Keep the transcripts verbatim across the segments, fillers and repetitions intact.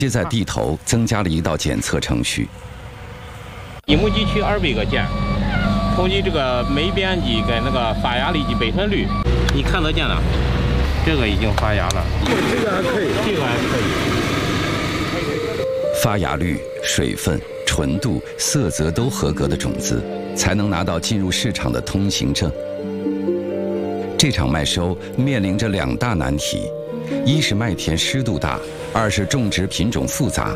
接在地头增加了一道检测程序。 一亩地取二百个碱，统计这个霉变剂跟那个发芽粒及备存率，你看得见了，这个已经发芽了， 这个还可以， 这个还可以。 发芽率、水分、纯度、色泽都合格的种子，才能拿到进入市场的通行证。这场麦收面临着两大难题。 一是麦田湿度大，二是种植品种复杂。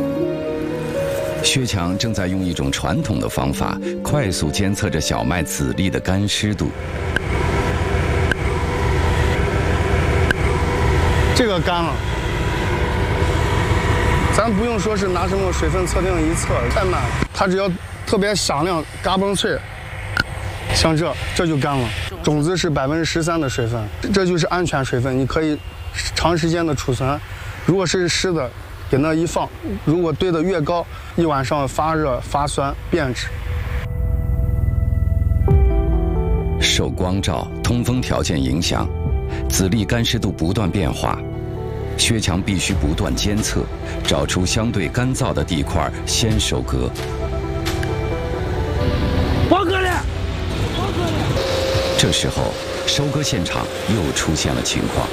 薛强正在用一种传统的方法，快速监测着小麦籽粒的干湿度。 这个干了，咱不用说是拿什么水分测定仪测，太慢，它只要特别响亮、嘎嘣脆，像这这就干了。种子是百分之十三的水分，这就是安全水分，你可以 长时间的储存，如果是湿的，给那一放，如果堆得越高，一晚上发热发酸变质。 受光照、通风条件影响，籽粒干湿度不断变化，薛强必须不断监测，找出相对干燥的地块先收割。 光哥了， 这时候，收割现场又出现了情况。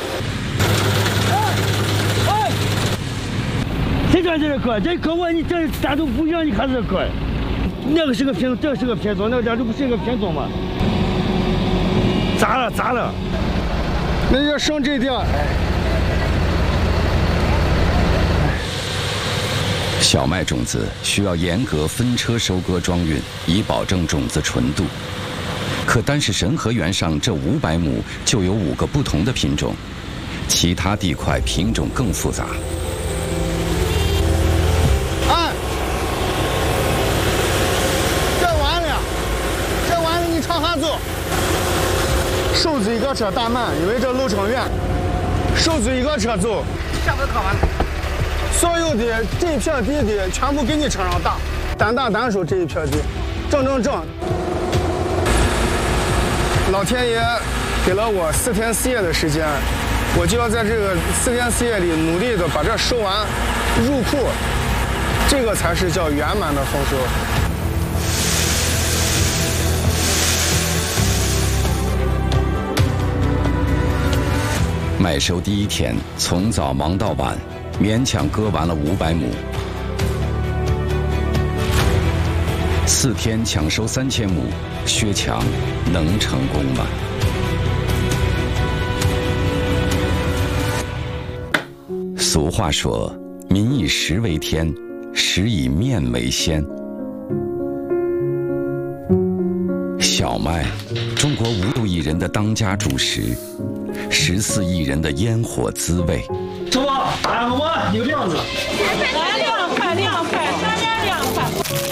谁说这是割？这割我你这咱都不一样，你看这割，那个是个品种，这个是个品种，那个这不是个品种吗？咋了？咋了？ 那要生这点， 小麦种子需要严格分车收割装运，以保证种子纯度。可单是神河园上这五百亩就有五个不同的品种，其他地块品种更复杂。 手子一个车大满，因为这路程远，手子一个车走。 下不考完了。 所有的这一片地的全部给你车上打，单打单收这一片地，整整整。老天爷给了我四天四夜的时间，我就要在这个四天四夜里努力的把这收完，入库，这个才是叫圆满的丰收。 麦收第一天，从早忙到晚，勉强割完了五百亩。四天抢收三千亩，薛强能成功吗？俗话说：“民以食为天，食以面为先。”小麦，中国无数亿人的当家主食。 十四亿人的烟火滋味。 师傅，打个我有亮子。 来两块，两块，三点两块。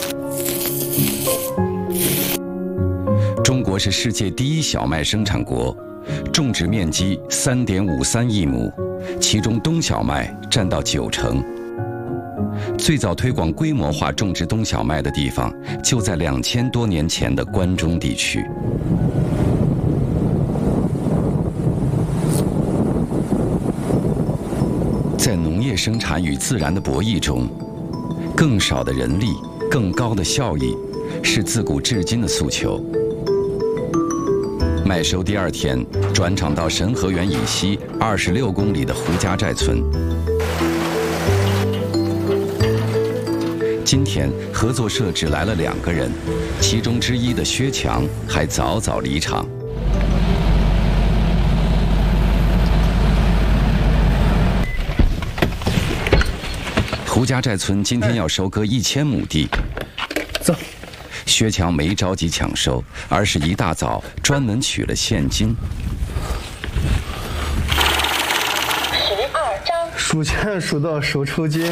中国是世界第一小麦生产国，种植面积三点五三亿亩，其中冬小麦占到九成。最早推广规模化种植冬小麦的地方，就在两千多年前的关中地区。 在农业生产与自然的博弈中，更少的人力、更高的效益，是自古至今的诉求。麦收第二天，转场到神河园以西二十六公里的胡家寨村。今天合作社只来了两个人，其中之一的薛强还早早离场。 胡家寨村今天要收割一千亩地， 走。 薛强没着急抢收，而是一大早专门取了现金。 十二张。 数钱数到手抽筋。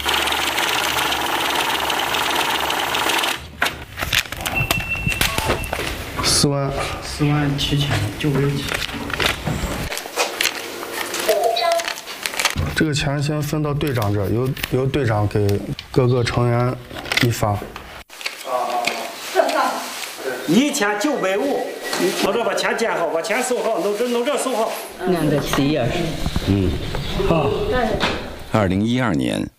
四万， 四万七千九百七。 这个钱先分到队长这儿，由由队长给各个成员一发。 一千九百五，我这把钱建好，把钱收好，弄这弄这收好。 俺的事业是。 嗯，好。二零一二年，